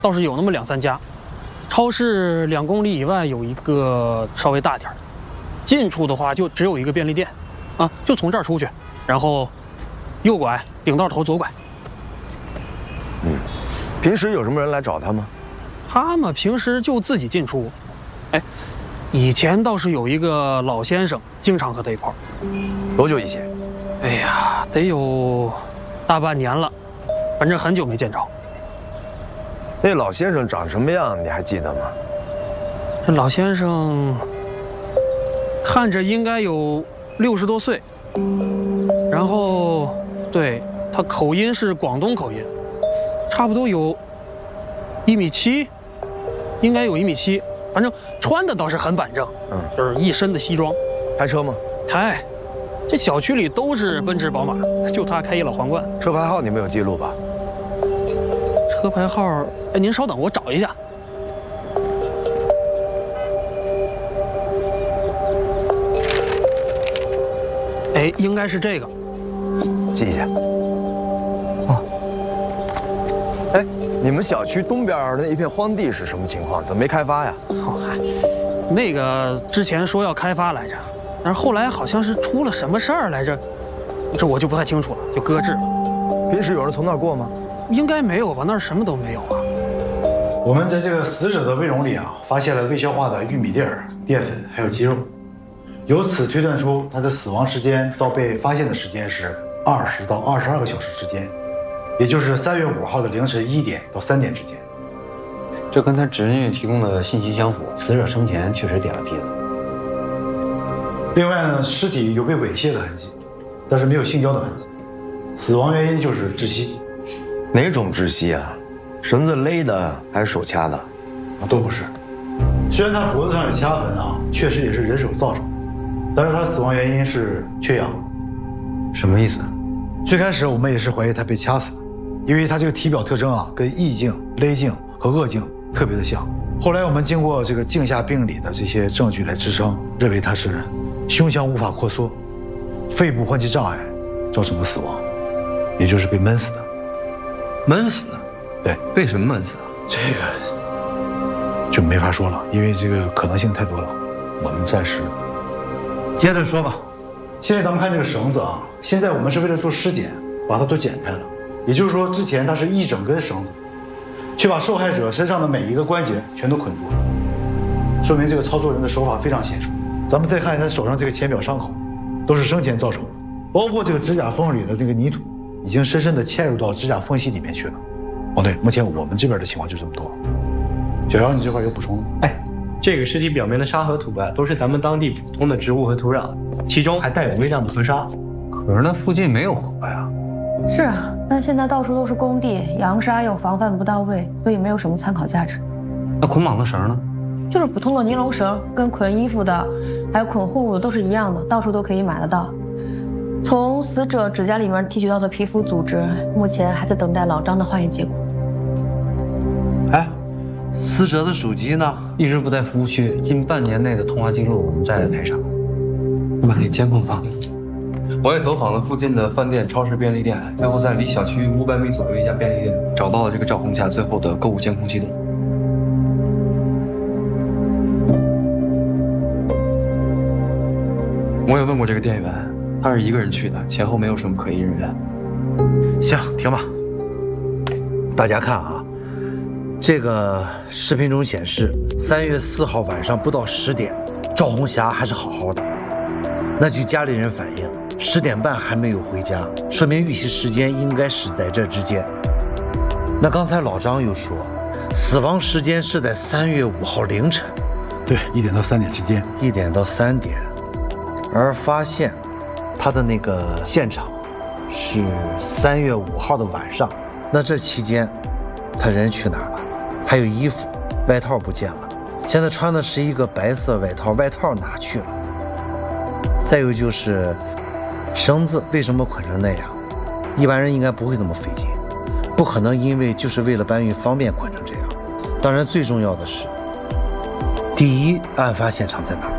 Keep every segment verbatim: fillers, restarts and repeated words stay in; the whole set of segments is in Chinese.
倒是有那么两三家。超市两公里以外有一个稍微大点的，近处的话就只有一个便利店，啊，就从这儿出去，然后右拐，顶道头左拐。 嗯，平时有什么人来找他吗？ 他们平时就自己进出。哎，以前倒是有一个老先生经常和他一块儿。 多久以前？ 哎呀，得有大半年了，反正很久没见着。 那老先生长什么样，你还记得吗？ 这老先生看着应该有六十多岁，然后对他口音是广东口音，差不多有一米七，应该有一米七，反正穿的倒是很板正，嗯，就是一身的西装。 开车吗？ 开，这小区里都是奔驰、宝马，就他开一老皇冠。 车牌号你没有记录吧？ 车牌号，哎，您稍等，我找一下。哎，应该是这个， 记一下。哦。哎，你们小区东边的那一片荒地是什么情况？怎么没开发呀？ 哦，嗨，那个之前说要开发来着，但是后来好像是出了什么事儿来着，这我就不太清楚了，就搁置了。 平时有人从那儿过吗？ 应该没有吧，那儿什么都没有啊。 我们在这个死者的胃容里啊，发现了未消化的玉米粒儿、淀粉还有鸡肉，由此推断出他的死亡时间到被发现的时间是二十到二十二个小时之间，也就是三月五号的凌晨一点到三点之间。 这跟他侄女提供的信息相符，死者生前确实点了鼻子。 另外呢，尸体有被猥亵的痕迹，但是没有性交的痕迹，死亡原因就是窒息。 哪种窒息啊？绳子勒的还是手掐的？ 啊，都不是。虽然他脖子上有掐痕啊，确实也是人手造成的，但是他死亡原因是缺氧。 什么意思？ 最开始我们也是怀疑他被掐死的，因为他这个体表特征啊，跟缢颈、勒颈和扼颈特别的像。后来我们经过这个颈下病理的这些证据来支撑，认为他是胸腔无法扩缩，肺部换气障碍造成的死亡，也就是被闷死的。 闷死？ 对， 为什么闷死啊？ 这个就没法说了，因为这个可能性太多了，我们暂时接着说吧。现在咱们看这个绳子啊，现在我们是为了做尸检，把它都剪开了，也就是说之前它是一整根绳子，却把受害者身上的每一个关节全都捆住了，说明这个操作人的手法非常娴熟。咱们再看他手上这个浅表伤口，都是生前造成的，包括这个指甲缝里的这个泥土，已经深深地嵌入到指甲缝隙里面去了。哦，对，目前我们这边的情况就这么多。小姚，你这块有补充吗？ 哎，这个尸体表面的沙和土啊，都是咱们当地普通的植物和土壤，其中还带有微量的河沙。 可是那附近没有河呀。 是啊，但现在到处都是工地，扬沙又防范不到位，所以没有什么参考价值。 那捆绑的绳呢？ 就是普通的尼龙绳，跟捆衣服的，还有捆货物的都是一样的，到处都可以买得到。从死者指甲里面提取到的皮肤组织，目前还在等待老张的化验结果。 哎，死者的手机呢？ 一直不在服务区，近半年内的通话记录我们再排查。 我把那监控发给你。我也走访了附近的饭店、超市、便利店，最后在离小区五百米左右一家便利店找到了这个赵红霞最后的购物监控记录。我也问过这个店员，他是一个人去的，前后没有什么可疑人员。 行，停吧。大家看啊，这个视频中显示，三月四号晚上不到十点，赵红霞还是好好的。那据家里人反映，十点半还没有回家，说明预期时间应该是在这之间。那刚才老张又说，死亡时间是在三月五号凌晨， 对，一点到三点之间， 一点到三点。而发现他的那个现场是三月五号的晚上，那这期间他人去哪儿了？还有衣服、外套不见了，现在穿的是一个白色外套，外套哪去了？再有就是绳子为什么捆成那样？一般人应该不会这么费劲，不可能因为就是为了搬运方便捆成这样。当然最重要的是，第一，案发现场在哪儿？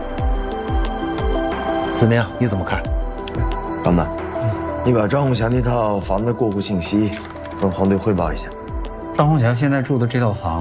怎么样？你怎么看？ 老板，你把张红霞那套房的过户信息跟黄队汇报一下。 张红霞现在住的这套房